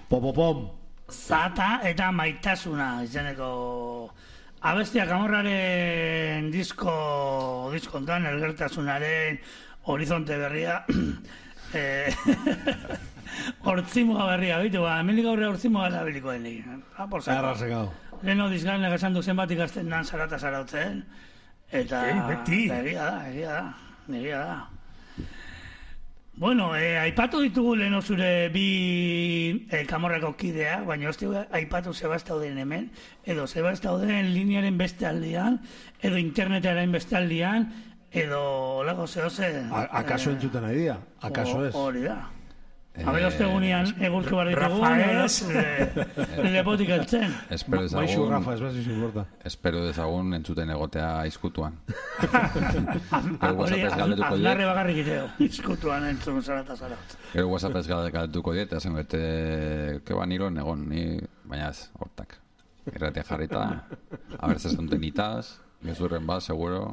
Popopom. Zata eta maitasuna izeneko abestia Camorraren diskontan elgertasunaren horizonte berria hortzimoa berria, bitu, hemendik aurre hortzimoa erabiliko denik. Arrasegau. Leno dizgarnek esan du zenbat ikasten dan zarata zarautzen, eta egia da. Bueno, aipatu ditugu leno zure bi Camorrako kideak, baina aipatu zebaz dauden hemen, edo zebaz dauden linearen beste aldean, edo internetaren beste aldean, edo lago zehose... Akaso entzuten nahi dira? Akaso ez? Hori da. Habe ostegunean egurtu behar ditugu, lepotik eltzen. Maixu Rafa, ez behar importa. Espero dezagun entzuten egotea izkutuan. Hori, azlarre bakarrik iteo, izkutuan entzun zara eta zara. Gero WhatsApp ez galdetuko diet, esan goete, keba niron egon, baina ez, hortak. Erratea jarrita, haber zezanten itaz, gezurren bat, seguro.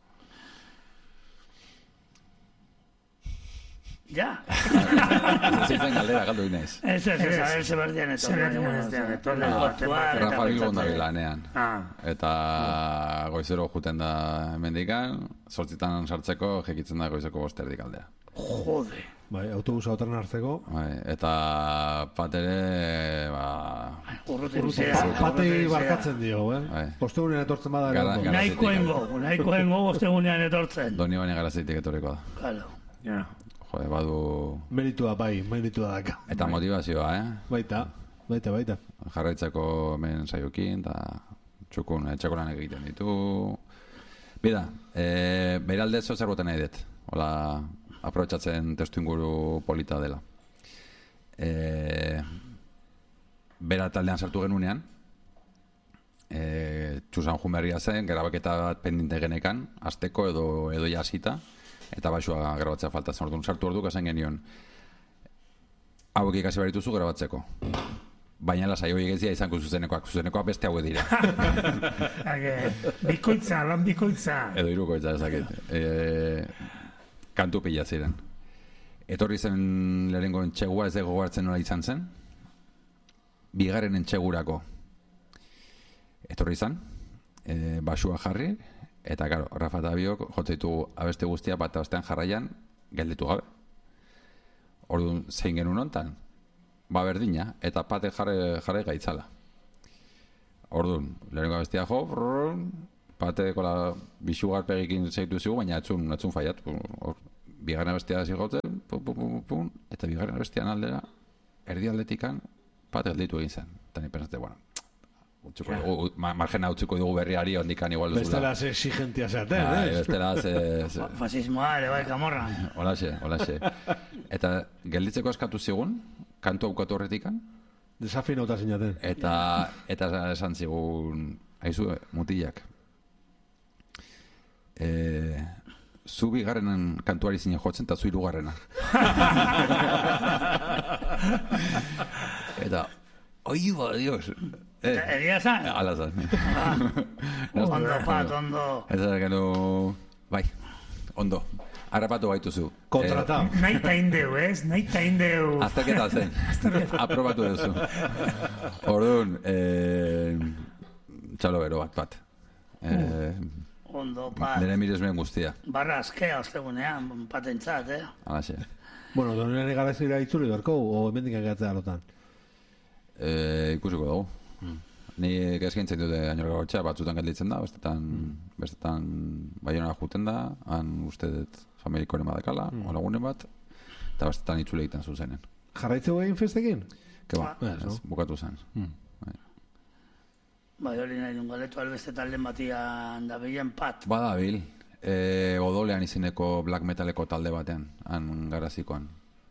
Ja. Zitzen galdera, galdu inaiz. Ez berdian etorri. Rafa Bilbon da bilanean. Eta goizero juten da mendikan, 8 sartzeko, jekitzen da goizeko 5 aldea. Jode. Bai, autobusa otran hartzeko. Bai, eta patere, Patei barkatzen dio, Ostegunean etortzen bada. Nahikoengo ostegunean etortzen. Doni baina garazitik etorriko da. Claro. Jode, badu... Meritua daka. Eta motivazioa, Baita. Jarraitzeko hemen saiokin, eta txukun, etxeko lanak egiten ditu. Bida, beiralde zer boten nahi dut. Hola, aprobetxatzen testu inguru polita dela. Bera taldean sartu genunean, txusan junberria zen, grabaketa bat pendinte genekan, azteko edo jasita, eta baixua grabatzea faltatzen orduan. Sartu orduk esan genion, hauek ikasi barituzu grabatzeko. Baina lasai horiek ez dira izango zuzenekoak beste hauek dira. Lan bikoitza. Edo hirukoitza ezaket. Kantu pila ziren. Etorri zen lehenengo entxegua, ez dago hartzen nola izan zen. Bigarren entxegurako etorri zen, basua jarri, eta, karo, Rafa eta Biok jotzeitu abeste guztia bat abastean jarraian gelditu gabe. Orduan, zein genuen hontan? Berdina, eta pate jarri gaitzala. Orduan, lehenengo abestia jo, pate bisugarpegikin zeitu zigu, baina etzun faiat. Bigarren abestia zigotzen, eta bigarren abestian aldera, erdi aldetikan, pate gelditu egin zen. Eta ni pensatzen, margena utziko dugu berriari ondikan igual duzula. Bestela ze exigentia zeaten, Bestela fasismoa ere bai Camorra. Holaxe. Eta gelditzeko eskatu zigun, kantu aukatu horretikan. Desafinauta zinaten. Eta esan zigun, haizu, mutilak. Zu bigarrenen kantuari zinen jotzen, eta zu hirugarrena. Eta, oi, Dios. Egia zan? Ala zan. Ondo. Ez da gero, bai, ondo. Harrapatu baituzu. Kontratau. Naita indeu. Azterketa zen. Aprobatu duzu. Orduan, txalo bero bat. Ondo, pat. Nire miresmen guztia. Barra azkea ostegunean, patentzat, Alaxe. Bueno, donean egarazira itzuli berko, o emendik agatzea alotan? Ikusiko dugu. Ni eskaintzen dute Añorga Gotxa, batzutan gelditzen da, bestetan Baionara juten da, han uste dut familikoren badakala, olagunen bat, eta bestetan itzule egiten zuzenen. Jarraitzeu egin festekin? Keba, bukatu zen. Hori nahi nun galetu albeste talden batian da bilen pat. Badabil, odolean izeneko black metaleko talde batean, han garazikoan.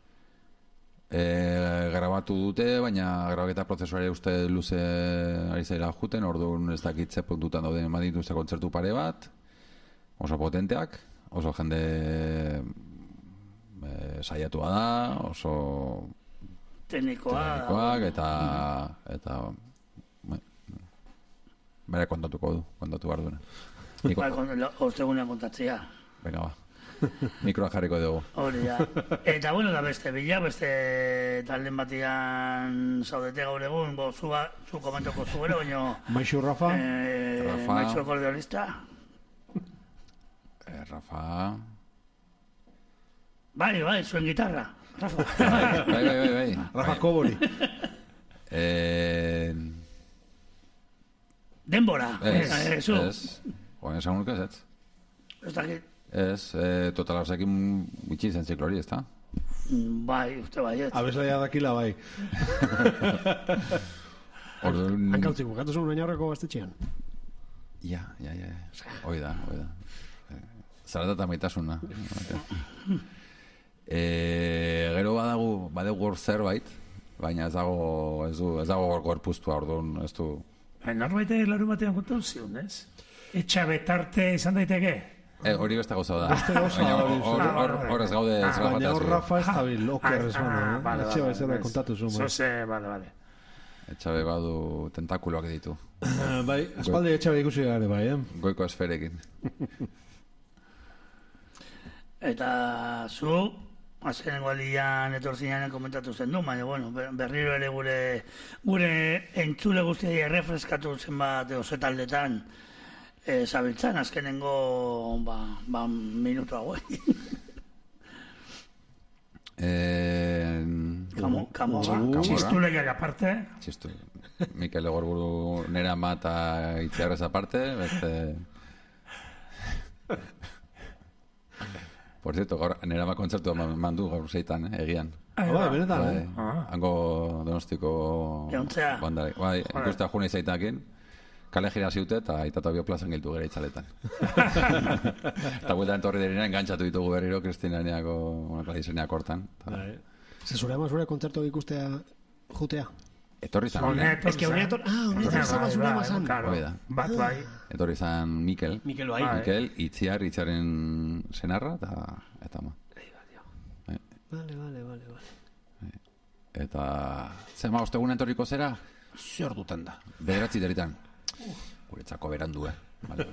Grabatu dute, baina grabaketa prozesuare uste luze ari zaila juten, orduan ez dakitze puntutan dauden emadituzte kontzertu pare bat, oso potenteak, oso jende saiatua da, oso teknikoak, eta bere kontatu behar duena. Ostegunean kontatzea. Venga, ba. Mikroa jarriko dugu. Hori da. Eta bueno, da beste talden batian zaudete gaur egun, zu komentoko zuero, baina... Maixu Rafa? Rafa. Maixu akordeonista. Rafa... Bai, zuen gitarra. Rafa. Bai. Rafa Kobori. Denbora. Zu. Ez. Oain esan unik ez. Ez dakit. Ez, total hausekin bitxi zen ziklori, ez da? Bai, uste baiet. Abeslaia dakila bai. Hankautzik bukatu zuen baina horreko gaztetxean. Ja. Hoi da. Zarata eta maitasuna. Gero badegu hor zerbait, baina ez dago gorpuztua, orduan, ez du... Norbait larun batean kontatu zion, ez? Etxabetarte izan daiteke? Hori beste gauza da. Beste gauza da hori. Hor ez gaude ez gaude. Baina hor Rafa ez dabil, oker ez bana. Etxe bai zerra kontatu zuen. Zose, bale. Etxabe badu tentakuloak ditu. Bai, espaldi etxabe ikusi gare bai, Goiko esferekin. Eta zu, azkenengo aldian etorzinean komentatu zen du, baina bueno, berriro ere gure entzule guztiai errefreskatu zenbat osetaldetan zabiltzan, azkenengo minutu hauek. Kamora. Txistuleiak aparte. Mikel Egorburu nera mata itziarrez aparte, beste... Por cierto, gaur nera ma kontzertua mandu gaur zeitan, egian. Bai, benetan, Hango donostiko bandari. Bai, ikustea juna izaitakin. Kale gira ziute eta aitata bioplazan giltu gara itzaletan. Eta bueltan torri derina engantzatu ditugu berriro Kristinaneako kalaizeneak hortan. Zure ama zure kontzertu ikustea jutea? Etorri zan. Ez que honea zure ama zan. Bat bai. Etorri zan Mikel. Mikel bai. Mikel, itziaren senarra eta ama. Vale. Eta zema ostegunen etorriko zera? Zer duten da. 9 deritan. Guretzako berandu, Vale.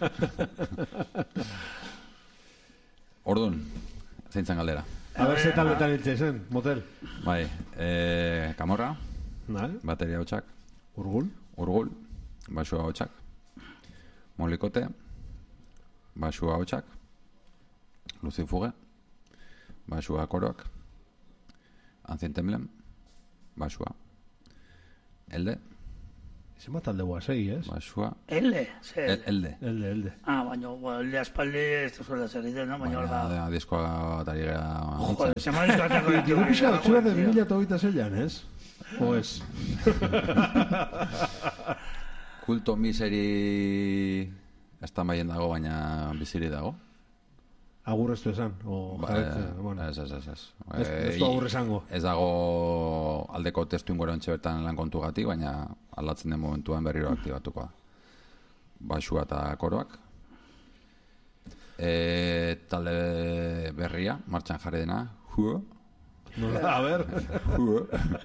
Orduan, zeintzen galdera. Zer taldetan hiltzen zen, motel. Bai, Kamorra, bateria hotxak. Urgul, basua hotxak. Molikote, basua hotxak. Lucifuge, basua koroak. Ancien Temblem, basua. Elde. Zema talde guazei, ez? Basua. Elde? Elde. Baina, elde aspaldi ez da zuela zer ditzen, no? Baina, diskoa tari gara... Joder, zema diskoa tako ditu. Diru pixka batzuer de 2008 ez? O ez? Kulto miseri... Estan baien dago, baina biziri dago. Agur ez du esan? Ez. Ez du agur esango? Ez dago aldeko testu ingoro entxe bertan lan kontu gati, baina aldatzen den momentuan berriro aktibatuko da. Basua eta koroak. Talde berria, martxan jarri dena. Huo. A ber. Huo.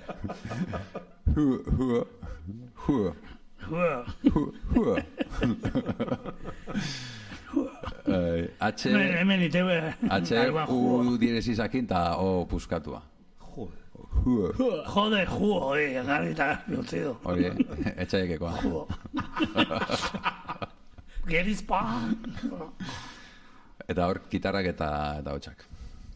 H U diresizakin eta O puskatua. Jode, garrita garbiotzido. Hori, etxaiekekoa. Gerizpan. Eta hor, gitarrak eta hotxak.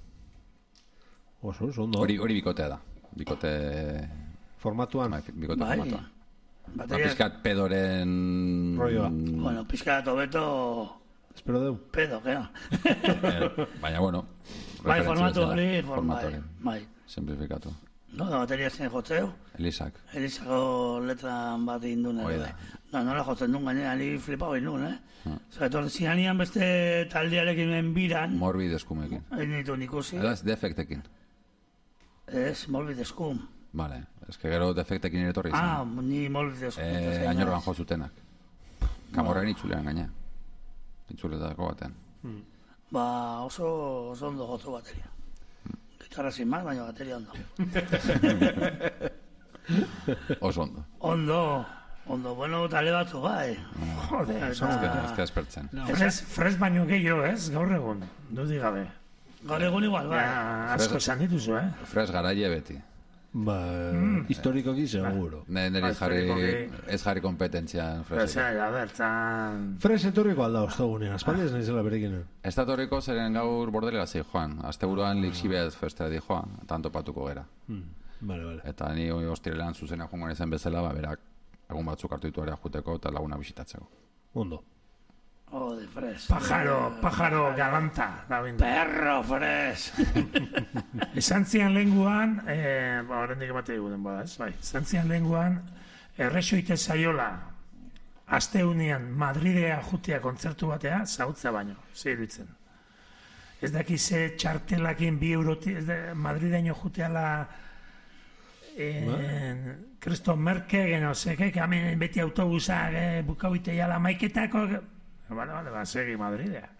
Oso, ondo. Hori bikotea da. Bikote... Formatuan. Bikote formatuan. Bateria... Piskat pedoren... Rolloa. Bueno, piskat hobeto... Espero deu. Pedo, kera. Baina, bueno... Bai, formatu hori, bai. Simplifikatu. No, da bateria zen jotzeu. Elisako letran bat indun. Oida. Nola jotzen duen gainera, ni flipau indun, Etorri zianian beste taldearekin enbiran. Morbid eskumekin. Nitu nikusi. Ez defektekin. Ez, morbid eskum. Vale, ez que gero defektekin etorri izan. Ni morbid eskum. Ainorban jo zutenak. Kamorren itzulean gaina. Itzuletako batean. Oso ondo jotu bateria. Gitarra sin más, baina bateria ondo. Oso ondo. Ondo, bueno, tale batzu, bai. Joder, Ez espertzen. Fres baino gehiago, ez? Gaur egun, dudi gabe. Gaur egun igual, bai. Asko esan dituzu, Fres garaile beti. Ba, historikoki seguro. Neri ez jarri kompetentzian Fresek. Fres etorriko alda ostogunean, aspaldi ez naizela berekinen. Ez da torriko zeren gaur bordele gazi joan. Asteburuan Lixibez festera di joan, tanto patuko gera. Vale. Eta ni ostirelan zuzena joan izan bezala, berak egun batzuk hartu ditu ere juteko eta laguna bisitatzeko. Ondo. De Fres. Pájaro galanta. Perro, Fres. Esan zian lenguan, horrendik emate diguden bada, ez? Bai, esan zian lenguan, erresoite zaiola, asteunian Madridea jutea kontzertu batea, zautza baino, zeirutzen. Ez daki ze txartelakin 2 euroti, Madrideño juteala Kristo Merke, geno, zekek, hemen beti autobusak, bukauite jala maiketako, Vale, segi Madridea.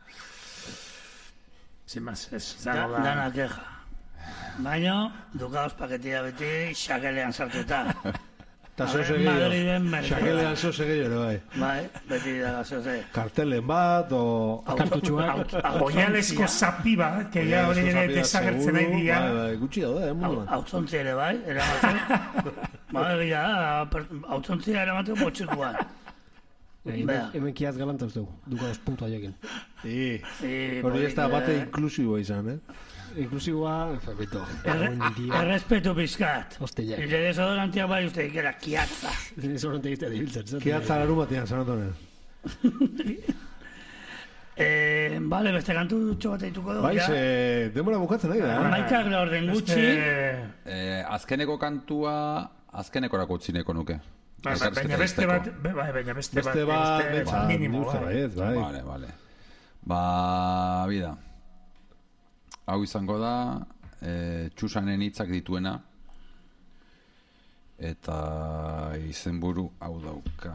Sin más, ez. Dana keja. Baina, dukaos paketia beti, xakelean sartuta. Eta Madriden merke. Xakelean zoze gehiago, bai. Bai, beti daga zoze. Kartelen bat, o... Kartutxuak. Oialesko zapi bat, que ya hori ere desagertzen nahi dira. Bai, gutxi daude, munduan. Hautzontzi ere, bai, eramaten. Bai, hautzontzi eramaten botxikuan. Hemen kiaz galanta uste dugu, puntu haiekin. Hori ez da bate inklusiboa izan, Inklusiboa, beto. Errespetu bizkat. Hostia. Ire desodorantia bai uste ikera kiatza. Desodorantia iztea dibiltzen. Kiatza larumatean, San Bale, beste kantu dutxo bat eituko dugu. Bai, denbora bukatzen nahi da. Maikak laurden gutxi. Azkeneko kantua, azkenekorako utzineko nuke. Baina beste bat minimo, bai. Vale. Bida. Hau izango da, Txusanen hitzak dituena, eta izenburu hau dauka.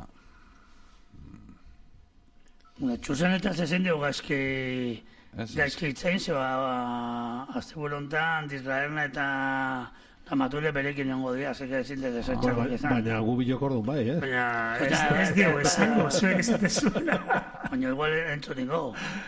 Txusan eta zezen dugu gaizki itzain, zeba azte burontan, Disraerna eta Mature berekin nengo dira, zeke ezin desentxako izan. Baina gu biloko orduan bai, Baina ez dugu esango, zuek ezate zuena. Baina igual entzun ningo.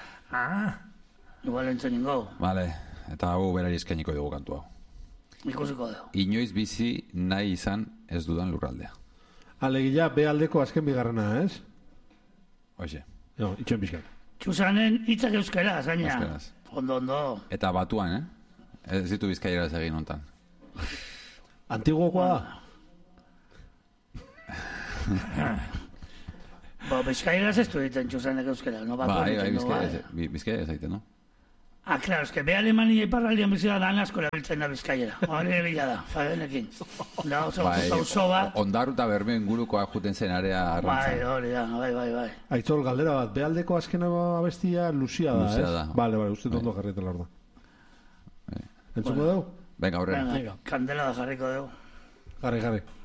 Igual entzun ningo. Vale, eta hau berari eskainiko dugu kantu hau. Ikusiko dugu. Inoiz bizi nahi izan ez dudan lurraldea. Alegia, bealdeko azken bigarrena, ez? Hoxe. No, itxoen bizkat. Txusanen hitzak euskara, zaina. Euskaraz. Ondo. Eta batuan, Ez ditu bizkaieraz egin hontan. Antiguokoa da? Bizkaieraz ez du egiten Txusanek euskara, no? Bai, bizkaieraz egiten, no? Claro, be Alemania iparraldean bizira da asko erabiltzen da bizkaiera. Hori egila da, fagenekin. Da oso bat. Ondarru eta Bermeo ingurukoa juten zen area arrantzan. Bai, hori da, bai. Aitzol, galdera bat, bealdeko azkena abestia Lucia da, Lucia da. Bale, uste tondo jarrietela hor da. Entzuko dugu? Venga, horren. Kandela da jarriko dugu. Jarri.